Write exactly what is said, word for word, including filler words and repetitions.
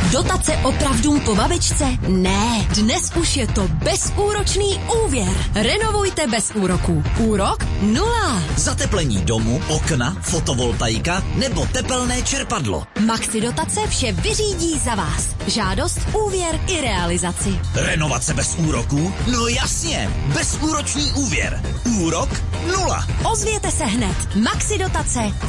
Dotace opravdům po babičce? Ne, dnes už je to bezúročný úvěr. Renovujte bez úroků. Úrok nula. Zateplení domu, okna, fotovoltaika nebo tepelné čerpadlo. Maxi dotace vše vyřídí za vás. Žádost, úvěr i realizaci. Renovace bez úroků? No jasně, bezúročný úvěr. Úrok nula. Ozvěte se hned. Maxi dotace